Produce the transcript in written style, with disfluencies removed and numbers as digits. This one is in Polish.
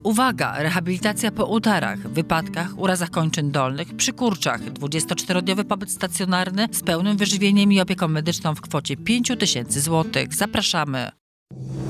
Uwaga! Rehabilitacja po udarach, wypadkach, urazach kończyn dolnych, przy kurczach. 24-dniowy pobyt stacjonarny z pełnym wyżywieniem i opieką medyczną w kwocie 5 000 złotych. Zapraszamy!